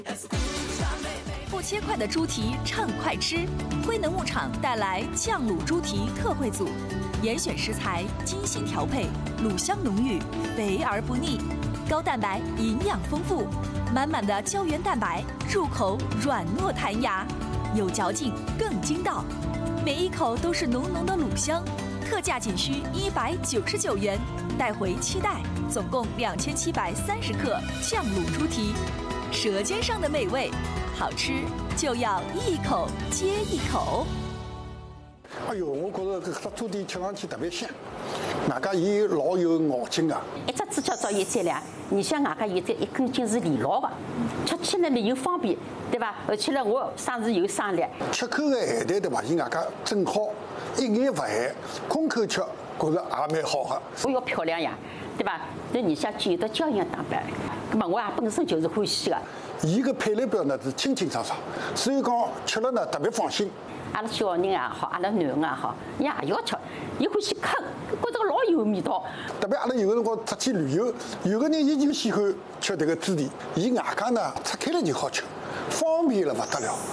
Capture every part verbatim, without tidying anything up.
不切块的猪蹄畅快吃，辉能牧场带来酱卤猪蹄特惠组，严选食材，精心调配，卤香浓郁，肥而不腻，高蛋白，营养丰富，满满的胶原蛋白，入口软糯弹牙，有嚼劲更筋道，每一口都是浓浓的卤香，特价仅需一百九十九元，带回期待，总共两千七百三十克酱卤猪蹄，舌尖上的美味。好吃就要一口接一口。 哎呦，我觉着这个猪蹄吃上去特别香，外加伊老有咬劲啊。 一只猪脚照一斤两，你像外加有这一根筋是连牢的，吃起来呢又方便，对吧？而且呢我生是有生力。 吃口的咸淡对吧？伊外加正好，一眼勿咸，空口吃觉着也蛮好的。 我要漂亮呀，对吧？那你像具有的胶原蛋白，那么我也本身就是欢喜的。 伊个配料表呢是清清爽爽，所以讲吃了呢特别放心。 阿拉小人也好，阿拉囡恩也好，伊也要吃，伊欢喜啃，觉着老有味道。 特别阿拉有个辰光出去旅游，有个人伊就喜欢吃这个猪蹄，伊外加呢拆开了就好吃，方便了不得了。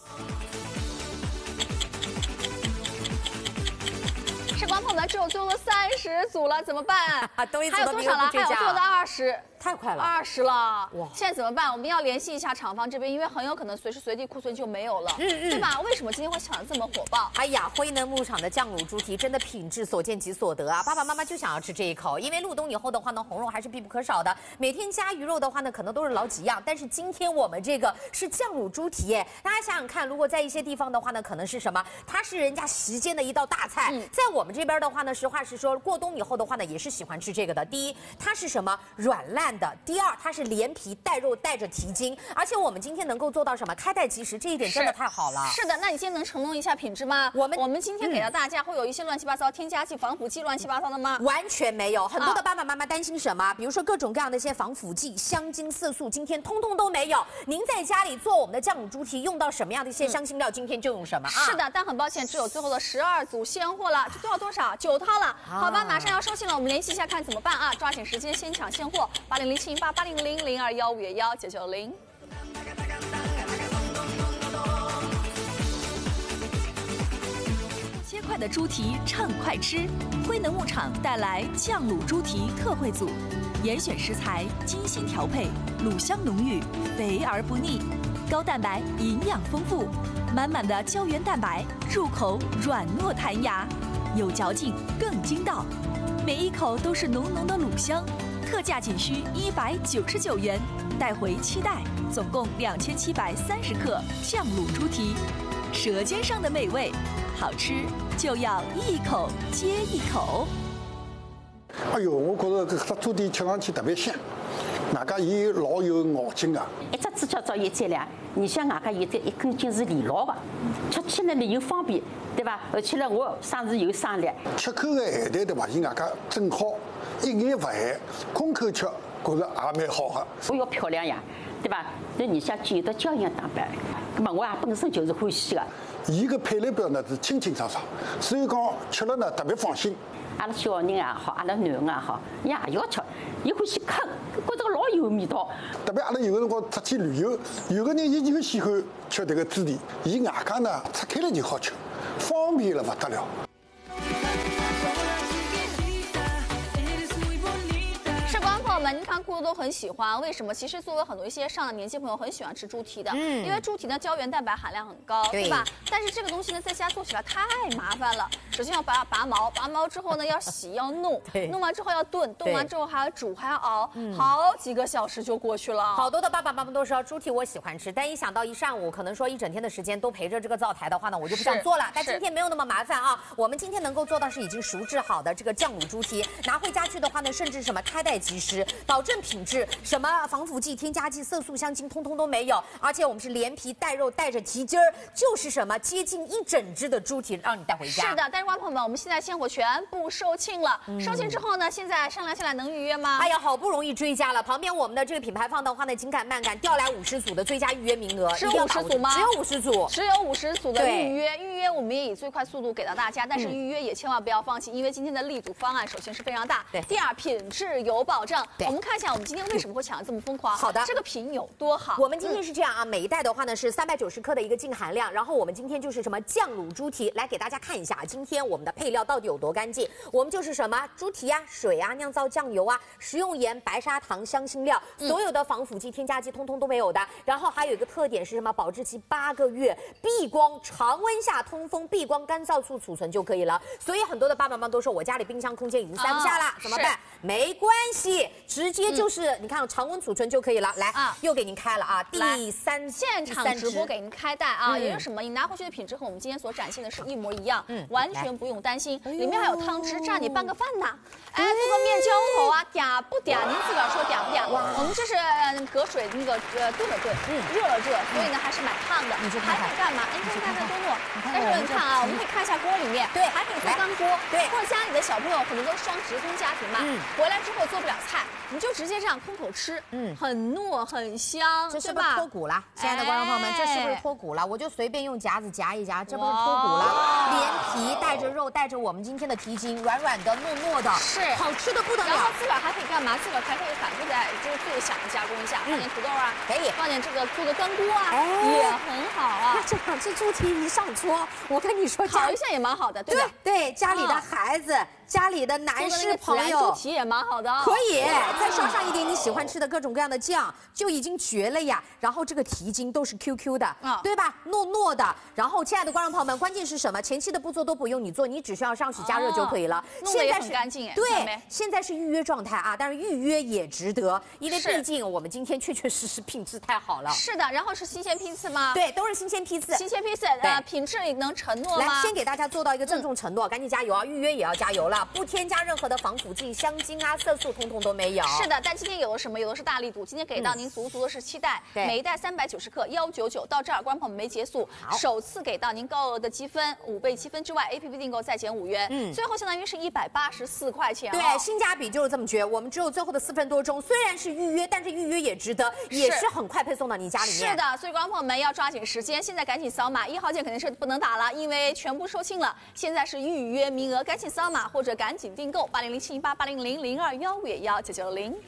时光朋友们，只有最后的三十组了，怎么办？ 都一组还有多少了？还有最后的二十。 太快了， 二十了哇！现在怎么办？我们要联系一下厂方这边，因为很有可能随时随地库存就没有了，嗯嗯，对吧？为什么今天会抢得这么火爆？ 哎呀，辉能牧场的酱卤猪蹄真的品质所见即所得啊！爸爸妈妈就想要吃这一口，因为入冬以后的话呢，红肉还是必不可少的。每天加鱼肉的话呢，可能都是老几样，但是今天我们这个是酱卤猪蹄耶，大家想想看，如果在一些地方的话呢，可能是什么？它是人家席间的一道大菜，嗯、在我们这边的话呢，实话实说，过冬以后的话呢，也是喜欢吃这个的。第一，它是什么？软烂的；第二，它是连皮带肉带着蹄筋，而且我们今天能够做到什么？开袋即食，这一点真的太好了。 是的，那你今天能承诺一下品质吗？ 我们我们今天给到大家会有一些乱七八糟添加剂、防腐剂乱七八糟的吗？ 完全没有。很多的爸爸妈妈担心什么？比如说各种各样的一些防腐剂、香精、色素，今天通通都没有。您在家里做我们的酱卤猪蹄用到什么样的一些香辛料，今天就用什么啊？ 是的，但很抱歉，只有最后的十二组现货了，这多少多少九套了。好吧，马上要收信了，我们联系一下看怎么办啊？抓紧时间先抢现货，八零零七零八八零零零二幺五月幺九九零。 切块的猪蹄畅快吃，辉能牧场带来酱卤猪蹄特惠组，严选食材，精心调配，卤香浓郁，肥而不腻，高蛋白，营养丰富，满满的胶原蛋白，入口软糯弹牙，有嚼劲更筋道，每一口都是浓浓的卤香。特价仅需一百九十九元，带回期待，总共两千七百三十克酱卤猪蹄，舌尖上的美味，好吃就要一口接一口。 哎呦，我觉着这个猪蹄吃上去特别香，外加伊老有咬劲啊。 一只猪脚照一斤两，你像外加有这一根筋是连牢的，吃起来呢又方便，对吧？而且呢我生是有生力。 吃口的咸淡对吧？伊外加正好。一眼勿咸，空口吃觉着也蛮好的。 我要漂亮呀，对吧？那你像具有的胶原蛋白，那么我也本身就是欢喜的。 伊个配料表呢是清清爽爽，所以讲吃了呢特别放心。 阿拉小人也好，阿拉囡恩也好，伊也要吃，伊欢喜啃，觉着老有味道。 特别阿拉有个辰光出去旅游，有个人伊就喜欢吃这个猪蹄，伊外加呢拆开了就好吃，方便了不得了。 们看酷都很喜欢，为什么？其实作为很多一些上了年纪朋友很喜欢吃猪蹄的，嗯，因为猪蹄呢胶原蛋白含量很高， 对, 对吧？但是这个东西呢在家做起来太麻烦了。首先要拔拔毛，拔毛之后呢要洗要弄，弄完之后要炖，炖完之后还要煮还要熬，嗯、好几个小时就过去了。 好多的爸爸妈妈都说猪蹄我喜欢吃，但一想到一上午可能说一整天的时间都陪着这个灶台的话呢，我就不想做了。但今天没有那么麻烦啊，我们今天能够做到是已经熟制好的这个酱卤猪蹄，拿回家去的话呢，甚至什么开袋即食。保证品质，什么防腐剂、添加剂、色素、香精，通通都没有。而且我们是连皮带肉带着蹄筋儿，就是什么接近一整只的猪蹄，让你带回家。 是的，但是观众朋友们，我们现在现货全部售罄了。嗯、售罄之后呢，现在商量下来能预约吗？ 哎呀，好不容易追加了。旁边我们的这个品牌方的话呢，紧赶慢赶调来五十组的追加预约名额， 只有五十组吗？ 只有五十组， 只有五十组的预约。预约我们也以最快速度给到大家，但是预约也千万不要放弃，因为今天的力度方案首先是非常大，对。第二，品质有保证。对。 我们看一下我们今天为什么会抢得这么疯狂。 好的， 这个品有多好？ 我们今天是这样啊，每一袋的话呢是三百九十克的一个净含量，然后我们今天就是什么酱卤猪蹄，来给大家看一下，今天我们的配料到底有多干净。我们就是什么猪蹄啊、水啊、酿造酱油啊、食用盐、白砂糖、香辛料，所有的防腐剂、添加剂通通都没有的。然后还有一个特点是什么？保质期八个月，避光，常温下通风，避光，干燥处储存就可以了。所以很多的爸爸妈妈都说我家里冰箱空间已经塞不下了，怎么办？没关系，直接就是你看常温储存就可以了。来，又给您开了啊，第三现场直播给您开袋啊，也就是什么？你拿回去的品质和我们今天所展现的是一模一样，完全不用担心。里面还有汤汁，蘸你拌个饭呢。哎，做个面浇头啊，嗲不嗲？您自个儿说嗲不嗲？我们这是隔水那个呃炖了炖，热了热，所以呢还是蛮烫的。你还可以干嘛？哎，你看看看多诺。但是你看啊，我们可以看一下锅里面，对，还可以做干锅。对，或者家里的小朋友可能都是双职工家庭嘛，回来之后做不了菜，你就直接这样空口吃，嗯，很糯很香， 这是不是脱骨了？亲爱的观众朋友们，这是不是脱骨了？我就随便用夹子夹一夹，这不是脱骨了？连皮带着肉，带着我们今天的蹄筋，软软的、糯糯的， 是好吃的不得了。 然后自个儿还可以干嘛？自个儿还可以反复在就是最小的加工一下，放点土豆啊， 可以放点这个做个干锅啊，也很好啊。 那这两只猪蹄一上桌，我跟你说， 烤一下也蛮好的，对吧？ 对，家里的孩子。家里的男士朋友， 猪蹄也蛮好的， 可以再刷上一点你喜欢吃的各种各样的酱，就已经绝了呀。然后这个蹄筋都是 Q Q 的，对吧？糯糯的。然后，亲爱的观众朋友们，关键是什么？前期的步骤都不用你做，你只需要上洗加热就可以了。 弄得也很干净， 对，现在是预约状态啊，但是预约也值得，因为毕竟我们今天确确实实品质太好了。 是的，然后是新鲜批次吗？ 对，都是新鲜批次。 新鲜批次，呃，品质能承诺吗？ 来，先给大家做到一个郑重承诺，赶紧加油啊！预约也要加油了。不添加任何的防腐剂、香精啊、色素，通通都没有。 是的，但今天有的什么？有的是大力度，今天给到您足足的是七袋，每一袋三百九十克，幺九九。到这儿，观众朋友们没结束，首次给到您高额的积分，五倍积分之外 ，A P P 订购再减五元，嗯，最后相当于是一百八十四块钱。 对，性价比就是这么绝。我们只有最后的四分多钟，虽然是预约，但是预约也值得，也是很快配送到你家里面。 是的，所以观众朋友们要抓紧时间，现在赶紧扫码，一号键肯定是不能打了，因为全部售罄了。现在是预约名额，赶紧扫码或者赶紧订购。八零零七一八八零零零二幺五幺九九零。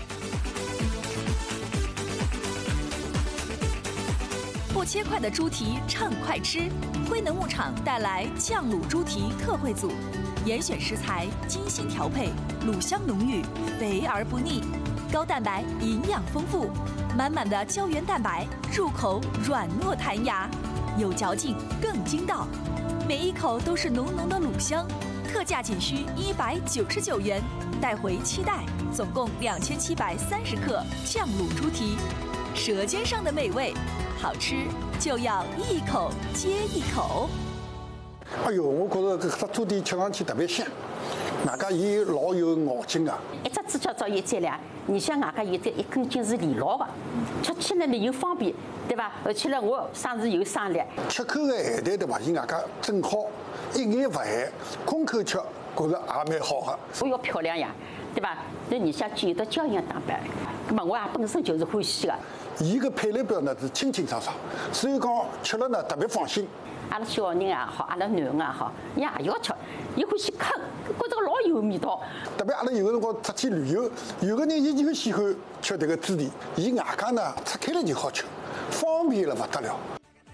不切块的猪蹄畅快吃，辉能牧场带来酱卤猪蹄特惠组，严选食材，精心调配，卤香浓郁，肥而不腻，高蛋白，营养丰富，满满的胶原蛋白，入口软糯弹牙，有嚼劲更筋道，每一口都是浓浓的卤香。特价仅需一百九十九元，带回七袋，总共两千七百三十克酱卤猪蹄，舌尖上的美味，好吃就要一口接一口。 哎呦，我觉着搿只猪蹄吃上去特别香，外加伊老有咬劲啊。 一只猪脚照有质量，你像外加有这一根筋是连牢的，吃起来呢又方便，对吧？而且呢，我生是有生力。 吃口的咸淡对吧？伊外加正好。一眼不咸，空口吃，觉着也蛮好的。 我要漂亮呀，对吧？那你像具有的胶原蛋白，那么我也本身就是欢喜的。 伊个配料表呢是清清爽爽，所以讲吃了呢特别放心。 阿拉小人也好，阿拉囡恩也好，伊也要吃，伊欢喜啃，觉着老有味道。 特别阿拉有个辰光出去旅游，有个人伊就喜欢吃这个猪蹄，伊外加呢拆开了就好吃，方便了不得了。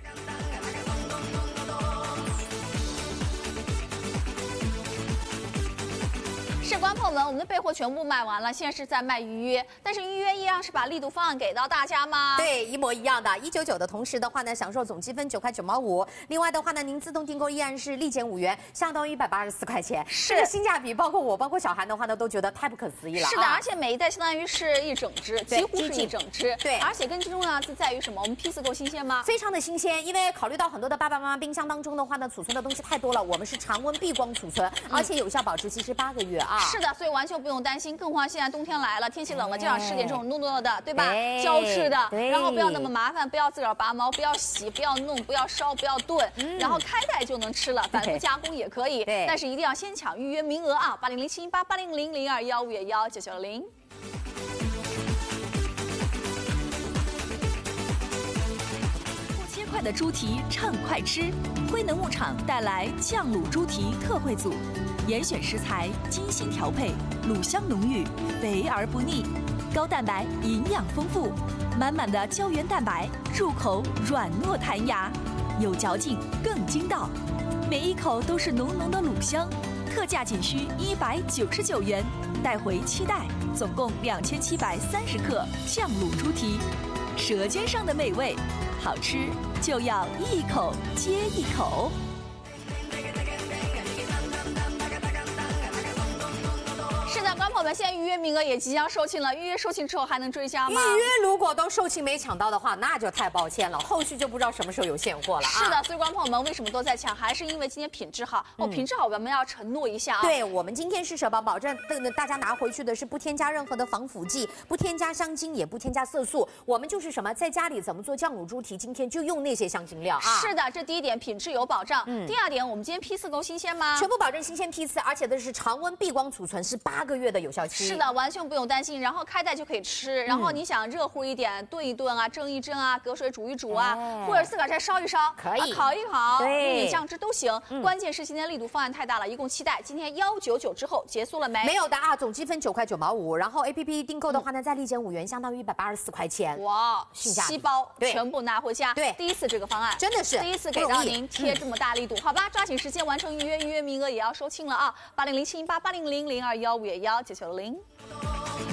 是观众朋友们，我们的备货全部卖完了，现在是在卖预约，但是预约一样是把力度方案给到大家吗？ 对，一模一样的，一九九的同时的话呢，享受总积分九块九毛五。另外的话呢，您自动订购依然是立减五元，相当于一百八十四块钱。 是这个性价比，包括我，包括小韩的话呢，都觉得太不可思议了。 是的，而且每一袋相当于是一整只，几乎是一整只。 对， 而且更重要的是在于什么？我们批次够新鲜吗？ 非常的新鲜，因为考虑到很多的爸爸妈妈冰箱当中的话呢，储存的东西太多了，我们是常温闭光储存，而且有效保质期是八个月啊。 是的，所以完全不用担心，更何况现在冬天来了，天气冷了，就想吃点这种糯糯的，对吧？胶质的，然后不要那么麻烦，不要自个儿拔毛，不要洗，不要弄，不要烧，不要炖，然后开袋就能吃了，反复加工也可以。但是一定要先抢预约名额啊！八零零七一八八零零零二幺五幺九九零。 不切块的猪蹄畅快吃，辉能牧场带来酱卤猪蹄特惠组。 严选食材，精心调配，卤香浓郁，肥而不腻，高蛋白，营养丰富，满满的胶原蛋白，入口软糯弹牙，有嚼劲更筋道，每一口都是浓浓的卤香。特价仅需一百九十九元，带回七袋，总共两千七百三十克酱卤猪蹄，舌尖上的美味，好吃就要一口接一口。 是的，观众朋友们，现在预约名额也即将售罄了。预约售罄之后还能追加吗？ 预约如果都售罄没抢到的话，那就太抱歉了，后续就不知道什么时候有现货了啊。 是的，所以观众朋友们为什么都在抢？还是因为今天品质好。哦，品质好，我们要承诺一下啊。 对，我们今天是什么？保证大家拿回去的是不添加任何的防腐剂，不添加香精，也不添加色素。我们就是什么，在家里怎么做酱卤猪蹄，今天就用那些香精料啊。 是的，这第一点，品质有保障。嗯。第二点，我们今天批次够新鲜吗？ 全部保证新鲜批次，而且的是常温闭光储存，是八个月的有效期。 是的，完全不用担心。然后开袋就可以吃。然后你想热乎一点，炖一炖啊，蒸一蒸啊，隔水煮一煮啊，哎、或者自个儿再烧一烧， 可以、 啊、烤一烤， 对， 你酱汁都行。嗯、关键是今天力度方案太大了，一共七袋，今天幺九九之后结束了没？ 没有的啊，总积分九块九毛五。然后 A P P 订购的话呢，再立减五元，相当于一百八十四块钱。 哇，七包全部拿回家。 对， 第一次这个方案真的是第一次给到您贴这么大力度，嗯、好吧？抓紧时间完成预约，预约名额也要售罄了啊！八零零七零八八零零零二幺五幺幺九九零。